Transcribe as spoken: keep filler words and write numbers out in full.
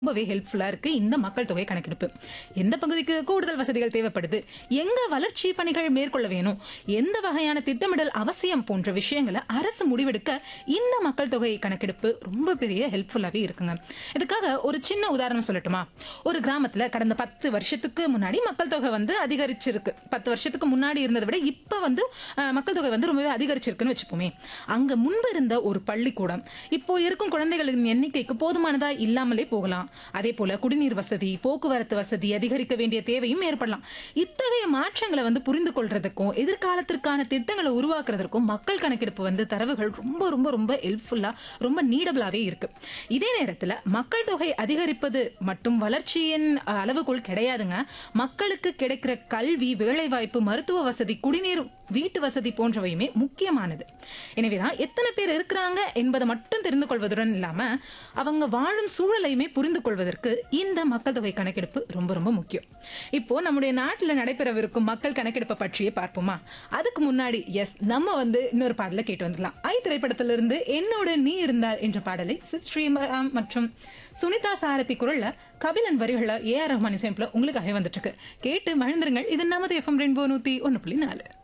ரொம்பவே ஹெல்ப்ஃபுல்லா இருக்கு இந்த மக்கள் தொகை கணக்கெடுப்பு. எந்த பகுதிக்கு கூடுதல் வசதிகள் தேவைப்படுது, எங்க வளர்ச்சி பணிகள் மேற்கொள்ள வேணும், எந்த வகையான திட்டமிடல் அவசியம் போன்ற விஷயங்களை அரசு முடிவெடுக்க இந்த மக்கள் தொகை கணக்கெடுப்பு ரொம்ப பெரிய ஹெல்ப்ஃபுல்லாவே இருக்குங்க. இதுக்காக ஒரு சின்ன உதாரணம் சொல்லட்டுமா? ஒரு கிராமத்துல கடந்த பத்து வருஷத்துக்கு முன்னாடி மக்கள் தொகை வந்து அதிகரிச்சிருக்கு. பத்து வருஷத்துக்கு முன்னாடி இருந்ததை விட இப்ப வந்து அஹ், மக்கள் தொகை வந்து ரொம்பவே அதிகரிச்சிருக்குன்னு வச்சுப்போமே. அங்க முன்பு இருந்த ஒரு பள்ளிக்கூடம் இப்போ இருக்கும் குழந்தைகளின் எண்ணிக்கைக்கு போதுமானதா இல்லாமலே போகலாம். அதே போல குடிநீர் வசதி, போக்குவரத்து வசதி அதிகரிக்க வேண்டிய தேவையும் ஏற்படலாம். இத்தகைய மாற்றங்களை வந்து புரிந்து கொள்றதுக்கும் எதிர்காலத்திற்கான திட்டங்களை உருவாக்குறதுக்கும் மக்கள் கணக்கெடுப்பு வந்து தரவுகள் ரொம்ப ரொம்ப ரொம்ப ஹெல்ப்ஃபுல்லா, ரொம்ப நீடபிளாவே இருக்கு. இதே நேரத்துல மக்கள் தொகை அதிகரிப்பது மட்டும் வளர்ச்சியின் அஹ், அளவுகோல் கிடையாதுங்க. மக்களுக்கு கிடைக்கிற கல்வி, வேலைவாய்ப்பு, மருத்துவ வசதி, குடிநீர், வீட்டு வசதி போன்றவையுமே முக்கியமானது. எனவேதான் எத்தனை பேர் இருக்கிறாங்க என்பதை மட்டும் தெரிந்து கொள்வதுடன் இல்லாம அவங்க வாழும் சூழலையுமே புரிந்து கொள்வதற்கு இந்த மக்கள் தொகை கணக்கெடுப்பு ரொம்ப ரொம்ப முக்கியம். இப்போ நம்முடைய நாட்டில் நடைபெறவிருக்கும் மக்கள் கணக்கெடுப்பை பற்றியே பார்ப்போமா? அதுக்கு முன்னாடி எஸ் நம்ம வந்து இன்னொரு பாடலை கேட்டு வந்துடலாம். ஐ திரைப்படத்திலிருந்து என்னோட நீ இருந்தால் என்ற பாடலை ஸ்ரீராம் மற்றும் சுனிதா சாரதி குரல்ல, கபிலன் வரிகளை ஏ ஆர் ரஹ்மான் இசையமைப்புல உங்களுக்காக வந்துட்டு இருக்கு. கேட்டு மகிழ்ந்துருங்கள். இது நமது எஃப்எம் ரெயின்போ நூத்தி ஒன்னு புள்ளி நாலு.